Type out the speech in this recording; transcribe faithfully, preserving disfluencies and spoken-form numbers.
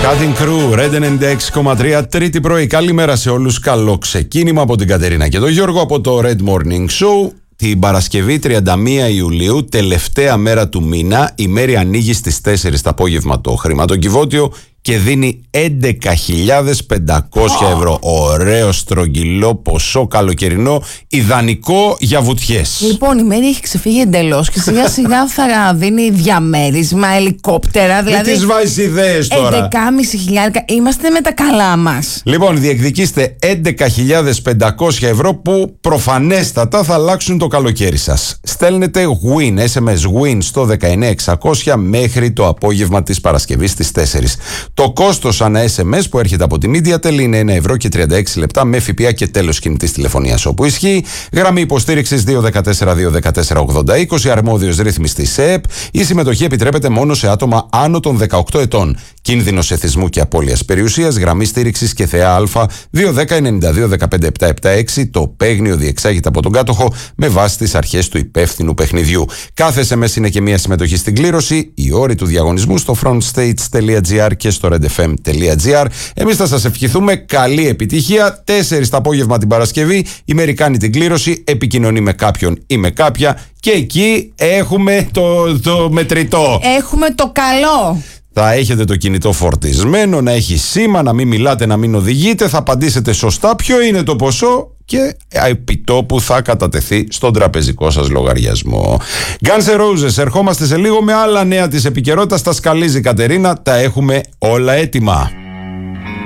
Cutting Crew, Red ενενήντα έξι κόμμα τρία, τρίτη πρωί. Καλημέρα σε όλους. Καλό ξεκίνημα από την Κατερίνα και τον Γιώργο από το Red Morning Show. Την Παρασκευή τριάντα μία Ιουλίου, τελευταία μέρα του μήνα, η μέρη ανοίγει στις τέσσερις το απόγευμα το χρηματοκιβώτιο και δίνει έντεκα χιλιάδες πεντακόσια ευρώ. Ωραίο στρογγυλό ποσό καλοκαιρινό, ιδανικό για βουτιές. Λοιπόν, η μέρη έχει ξεφύγει εντελώς και σιγά σιγά θα δίνει διαμέρισμα, ελικόπτερα. Δηλαδή, τι τις βάζεις ιδέες τώρα. έντεκα χιλιάδες, είμαστε με τα καλά μας. Λοιπόν, διεκδικήστε έντεκα χιλιάδες πεντακόσια ευρώ που προφανέστατα θα αλλάξουν το καλοκαίρι σας. Στέλνετε win, ες εμ ες win στο δεκαεννιά εξακόσια μέχρι το απόγευμα της Παρασκευής στις τέσσερις. Το κόστος ανά ες εμ ες που έρχεται από τη Mediatel είναι ένα ευρώ και τριάντα έξι λεπτά με ΦΠΑ και τέλος κινητής τηλεφωνίας όπου ισχύει. Γραμμή υποστήριξης δύο ένα τέσσερα δύο ένα τέσσερα ογδόντα είκοσι, αρμόδιος ρύθμιστης ΕΕΠ. Η συμμετοχή επιτρέπεται μόνο σε άτομα άνω των δεκαοκτώ ετών. Κίνδυνος εθισμού και απώλειας περιουσίας. Γραμμή στήριξης και ΘΕΑ Α δύο ένα μηδέν εννιά δύο ένα πέντε επτά επτά έξι. Το παίγνιο διεξάγεται από τον κάτοχο με βάση τις αρχές του υπεύθυνου παιχνιδιού. Κάθε ες εμ ες είναι και μια συμμετοχή στην κλήρωση. Οι όροι του διαγωνισμού στο frontstage.gr και στο redfm.gr. Εμείς θα σας ευχηθούμε καλή επιτυχία. τέσσερις το απόγευμα την Παρασκευή. Η μέρη κάνει την κλήρωση, επικοινωνεί με κάποιον ή με κάποια και εκεί έχουμε το, το μετρητό. Έχουμε το καλό. Θα έχετε το κινητό φορτισμένο, να έχει σήμα, να μην μιλάτε, να μην οδηγείτε. Θα απαντήσετε σωστά ποιο είναι το ποσό και επιτόπου θα κατατεθεί στον τραπεζικό σας λογαριασμό. Guns N' Roses, ερχόμαστε σε λίγο με άλλα νέα της επικαιρότητας. Τα σκαλίζει η Κατερίνα, τα έχουμε όλα έτοιμα.